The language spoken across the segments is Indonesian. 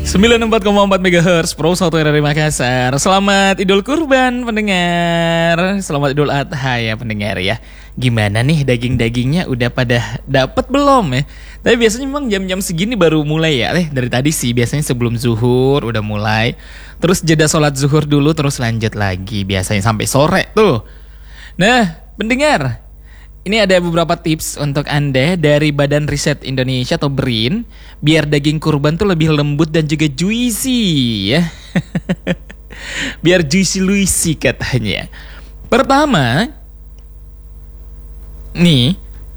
94,4 MHz Pro 1 dari Makassar. Selamat Idul Kurban pendengar. Selamat Idul Adha ya pendengar ya. Gimana nih daging-dagingnya udah pada dapet belum ya? Tapi biasanya memang jam-jam segini baru mulai ya. Dari tadi sih biasanya sebelum zuhur udah mulai. Terus jeda sholat zuhur dulu terus lanjut lagi. Biasanya sampai sore tuh. Nah pendengar, ini ada beberapa tips untuk Anda dari Badan Riset Indonesia atau BRIN biar daging kurban tuh lebih lembut dan juga juicy ya. Biar juicy katanya. Pertama, nih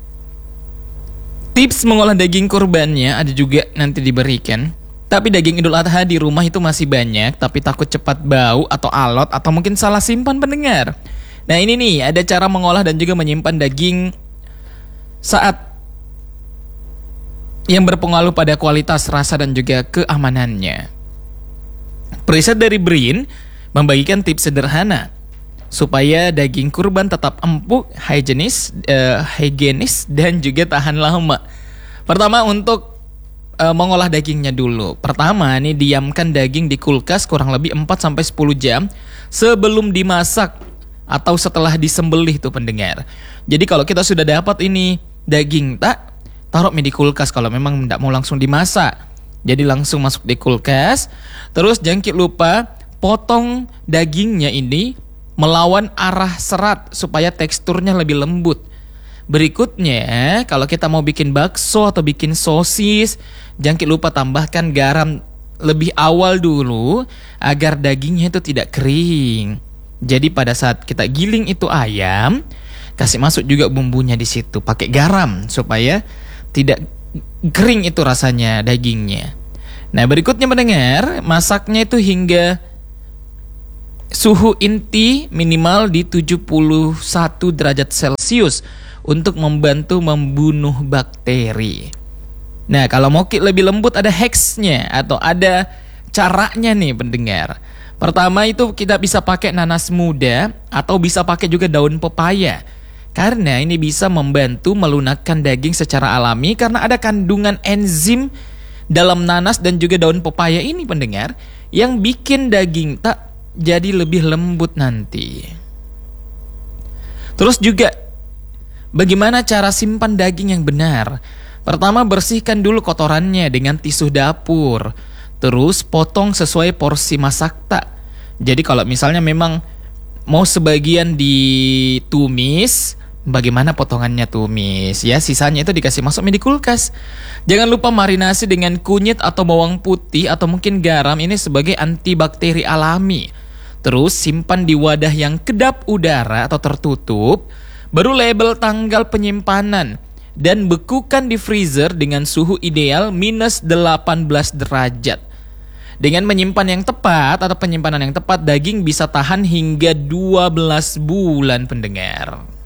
tips mengolah daging kurbannya ada juga nanti diberikan. Tapi daging Idul Adha di rumah itu masih banyak, tapi takut cepat bau atau alot atau mungkin salah simpan pendengar. Nah ini nih ada cara mengolah dan juga menyimpan daging saat yang berpengaruh pada kualitas rasa dan juga keamanannya. Riset dari BRIN membagikan tips sederhana supaya daging kurban tetap empuk, higienis dan juga tahan lama. Pertama untuk mengolah dagingnya dulu. Pertama nih diamkan daging di kulkas kurang lebih 4-10 jam sebelum dimasak atau setelah disembelih tuh pendengar. Jadi kalau kita sudah dapat ini daging taruh di kulkas kalau memang tidak mau langsung dimasak. Jadi langsung masuk di kulkas. Terus jangan lupa potong dagingnya ini melawan arah serat supaya teksturnya lebih lembut. Berikutnya kalau kita mau bikin bakso atau bikin sosis, jangan lupa tambahkan garam lebih awal dulu agar dagingnya itu tidak kering. Jadi pada saat kita giling itu ayam, kasih masuk juga bumbunya di situ, pakai garam supaya tidak kering itu rasanya dagingnya. Nah berikutnya mendengar, masaknya itu hingga suhu inti minimal di 71 derajat Celcius untuk membantu membunuh bakteri. Nah kalau mau lebih lembut ada hacksnya atau ada caranya nih pendengar. Pertama itu kita bisa pakai nanas muda atau bisa pakai juga daun pepaya. Karena ini bisa membantu melunakkan daging secara alami karena ada kandungan enzim dalam nanas dan juga daun pepaya ini pendengar yang bikin daging jadi lebih lembut nanti. Terus juga bagaimana cara simpan daging yang benar? Pertama bersihkan dulu kotorannya dengan tisu dapur. Terus potong sesuai porsi masak Jadi kalau misalnya memang mau sebagian ditumis, bagaimana potongannya tumis ya, sisanya itu dikasih masuk di kulkas. Jangan lupa marinasi dengan kunyit atau bawang putih atau mungkin garam, ini sebagai antibakteri alami. Terus simpan di wadah yang kedap udara atau tertutup. Baru label tanggal penyimpanan dan bekukan di freezer dengan suhu ideal minus 18 derajat. Dengan menyimpan yang tepat atau penyimpanan yang tepat, daging bisa tahan hingga 12 bulan pendengar.